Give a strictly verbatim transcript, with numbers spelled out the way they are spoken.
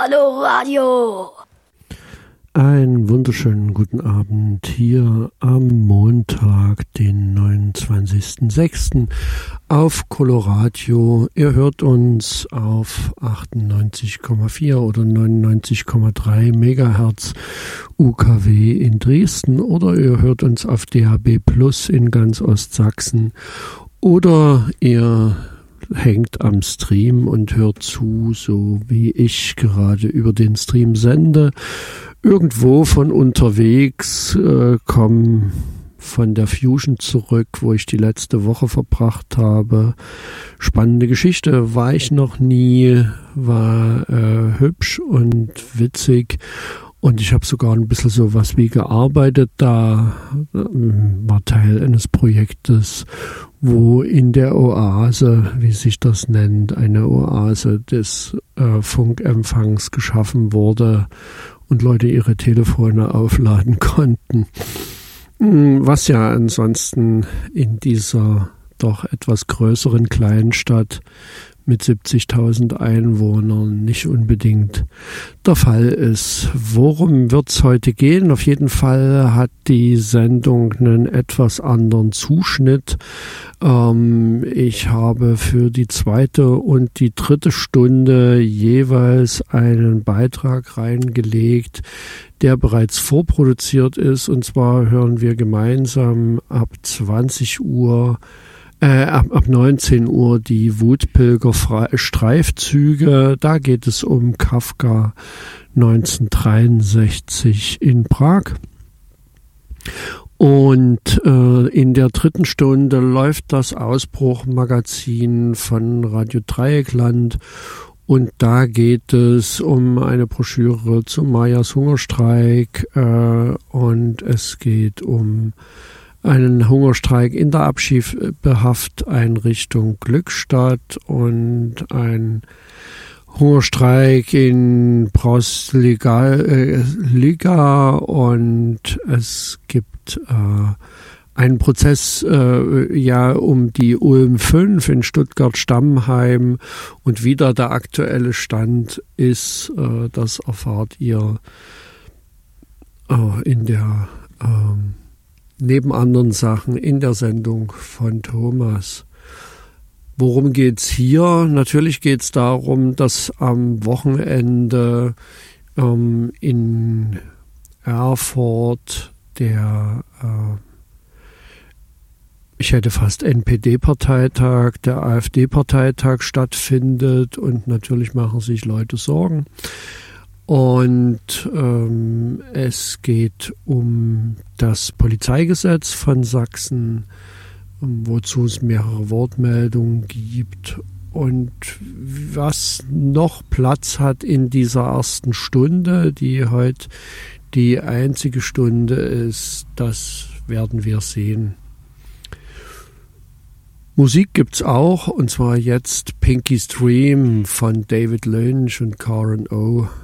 Coloradio. Einen wunderschönen guten Abend hier am Montag, den neunundzwanzigsten sechsten auf Coloradio. Ihr hört uns auf achtundneunzig Komma vier oder neunundneunzig Komma drei Megahertz U K W in Dresden oder ihr hört uns auf D A B Plus in ganz Ostsachsen oder ihr hängt am Stream und hört zu, so wie ich gerade über den Stream sende. Irgendwo von unterwegs, äh, komme von der Fusion zurück, wo ich die letzte Woche verbracht habe. Spannende Geschichte, war ich noch nie, war äh, hübsch und witzig. Und ich habe sogar ein bisschen sowas wie gearbeitet da, war Teil eines Projektes, wo in der Oase, wie sich das nennt, eine Oase des äh, Funkempfangs geschaffen wurde und Leute ihre Telefone aufladen konnten. Was ja ansonsten in dieser doch etwas größeren Kleinstadt mit siebzigtausend Einwohnern nicht unbedingt der Fall ist. Worum wird es heute gehen? Auf jeden Fall hat die Sendung einen etwas anderen Zuschnitt. Ähm, ich habe für die zweite und die dritte Stunde jeweils einen Beitrag reingelegt, der bereits vorproduziert ist. Und zwar hören wir gemeinsam ab zwanzig Uhr Äh, ab, ab neunzehn Uhr die Wutpilger-Streifzüge. Da geht es um Kafka neunzehnhundertdreiundsechzig in Prag. Und äh, in der dritten Stunde läuft das Ausbruch-Magazin von Radio Dreieckland. Und da geht es um eine Broschüre zu Mayas Hungerstreik äh, und es geht um einen Hungerstreik in der Abschiebehafteinrichtung Glückstadt und ein Hungerstreik in Brausliga äh, Liga und es gibt äh, einen Prozess äh, ja um die Ulm fünf in Stuttgart-Stammheim und wie da der aktuelle Stand ist, äh, das erfahrt ihr äh, in der äh, neben anderen Sachen in der Sendung von Thomas. Worum geht's hier? Natürlich geht's darum, dass am Wochenende ähm, in Erfurt der, äh, ich hätte fast N P D-Parteitag, der AfD-Parteitag stattfindet und natürlich machen sich Leute Sorgen. Und ähm, es geht um das Polizeigesetz von Sachsen, wozu es mehrere Wortmeldungen gibt. Und was noch Platz hat in dieser ersten Stunde, die heute die einzige Stunde ist, das werden wir sehen. Musik gibt's auch, und zwar jetzt Pinky's Dream von David Lynch und Karen O.